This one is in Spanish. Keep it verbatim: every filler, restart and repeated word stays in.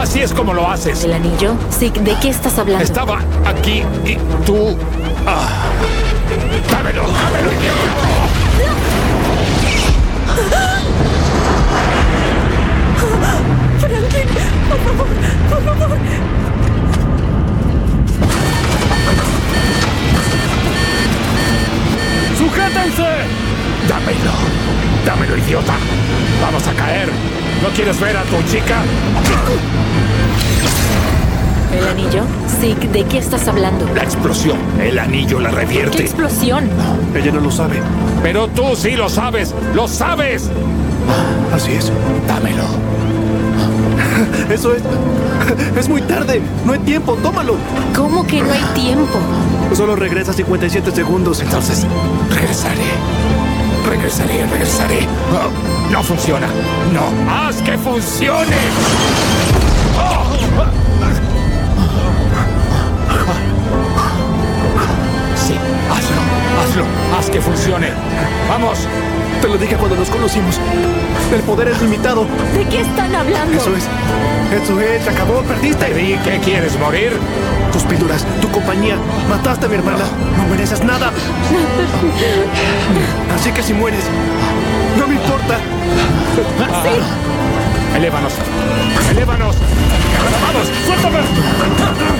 Así es como lo haces. ¿El anillo? Zeke, ¿de qué estás hablando? Estaba aquí y tú... Ah. ¡Dámelo! ¡Dámelo, Franklin, por favor, por favor. ¡Sujétense! ¡Dámelo! ¡Dámelo, idiota! ¡Vamos a caer! ¿No quieres ver a tu chica? ¿El anillo? Zeke, ¿de qué estás hablando? La explosión. El anillo la revierte. ¿Qué explosión? Ella no lo sabe. Pero tú sí lo sabes. ¡Lo sabes! Así es. Dámelo. Eso es... Es muy tarde. No hay tiempo. Tómalo. ¿Cómo que no hay tiempo? Solo regresa cincuenta y siete segundos. Entonces, regresaré. Regresaré, regresaré. No, no funciona. No. ¡Haz que funcione! Sí, hazlo, hazlo. Haz que funcione. ¡Vamos! Te lo dije cuando nos conocimos. El poder es limitado. ¿De qué están hablando? Eso es. Eso es. Se acabó. Perdiste. Te di, ¿qué quieres, morir? Tus píldoras, tu compañía. Mataste a mi hermana. No mereces nada. Así que si mueres, no me importa. Sí. Elévanos. Elévanos. ¡Vamos! ¡Suéltame!